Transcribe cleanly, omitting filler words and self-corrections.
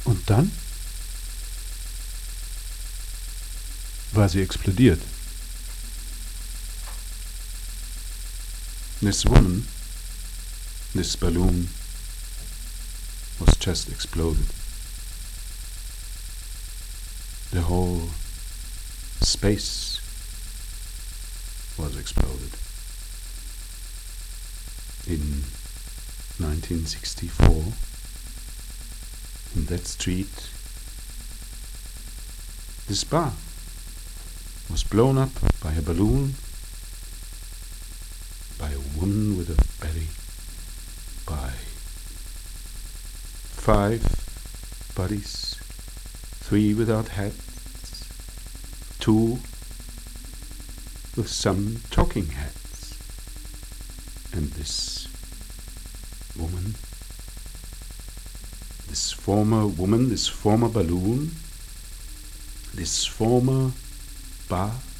Und dann war sie explodiert. This woman, this balloon, was just exploded. The whole space was exploded. In 1964, in that street, this bar was blown up by a balloon, by a woman with a belly, by 5 bodies, 3 without heads, 2 with some talking heads, and this woman, this former woman, this former balloon, this former bar